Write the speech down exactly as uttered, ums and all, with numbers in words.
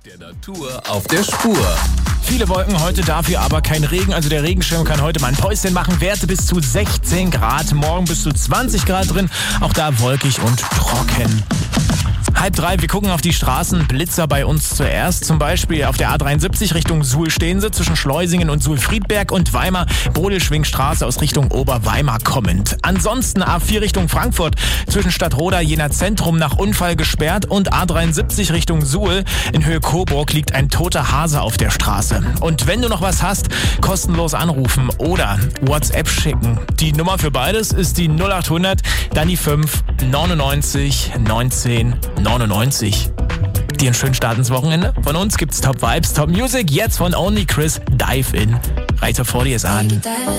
Der Natur auf der Spur. Viele Wolken heute, dafür aber kein Regen. Also der Regenschirm kann heute mal ein Päuschen machen. Werte bis zu sechzehn Grad. Morgen bis zu zwanzig Grad drin. Auch da wolkig und trocken. Halb drei, wir gucken auf die Straßen. Blitzer bei uns zuerst. Zum Beispiel auf der A dreiundsiebzig Richtung Suhl-Steense zwischen Schleusingen und Suhl-Friedberg und Weimar. Bodelschwingstraße aus Richtung Oberweimar kommend. Ansonsten A vier Richtung Frankfurt zwischen Stadtroda, Jena Zentrum nach Unfall gesperrt und A dreiundsiebzig Richtung Suhl. In Höhe Coburg liegt ein toter Hase auf der Straße. Und wenn du noch was hast, kostenlos anrufen oder WhatsApp schicken. Die Nummer für beides ist die null acht hundert, dann die fünf neunundneunzig neunzehn neunundneunzig. Dir einen schönen Start ins Wochenende. Von uns gibt's Top Vibes, Top Music. Jetzt von Only Chris, Dive In. Reiter vor dir ist an.